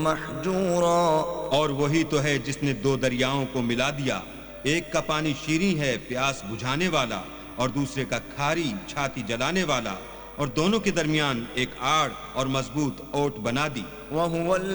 महजूरा। और वही तो है जिसने दो दरियाओं को मिला दिया, एक का पानी शीरीं है प्यास बुझाने वाला और दूसरे का खारी छाती जलाने वाला, और दोनों के दरमियान एक आड़ और मजबूत ओट बना दी। वहुवल